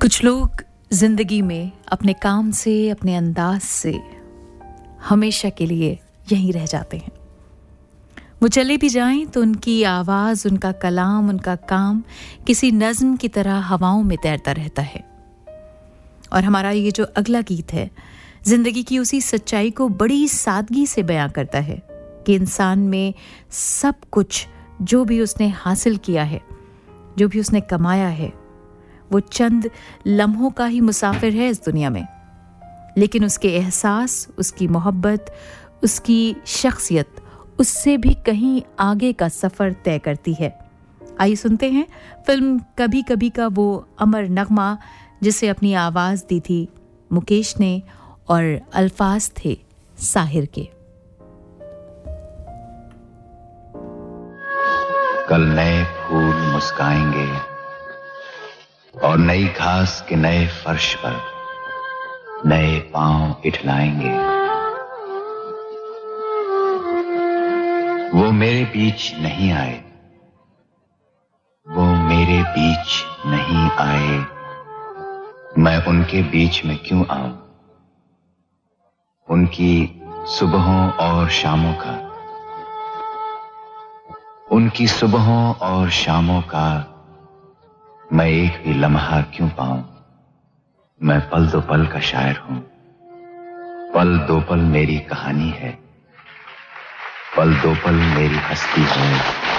कुछ लोग जिंदगी में अपने काम से, अपने अंदाज से हमेशा के लिए यहीं रह जाते हैं। वो चले भी जाएं तो उनकी आवाज़, उनका कलाम, उनका काम किसी नज़्म की तरह हवाओं में तैरता रहता है। और हमारा ये जो अगला गीत है, जिंदगी की उसी सच्चाई को बड़ी सादगी से बयां करता है कि इंसान में सब कुछ जो भी उसने हासिल किया है, जो भी उसने कमाया है, वो चंद लम्हों का ही मुसाफिर है इस दुनिया में। लेकिन उसके एहसास, उसकी मोहब्बत, उसकी शख्सियत उससे भी कहीं आगे का सफ़र तय करती है। आइए सुनते हैं फिल्म कभी कभी का वो अमर नगमा, जिसे अपनी आवाज़ दी थी मुकेश ने और अल्फाज थे साहिर के। कल नए फूल मुस्काएंगे और नई घास के नए फर्श पर नए पांव इठलाएंगे। वो मेरे बीच नहीं आए, वो मेरे बीच नहीं आए, मैं उनके बीच में क्यों आऊं? उनकी सुबहों और शामों का, उनकी सुबहों और शामों का मैं एक भी लम्हा क्यों पाऊं? मैं पल दो पल का शायर हूं, पल दो पल मेरी कहानी है, पल दो पल मेरी हस्ती है।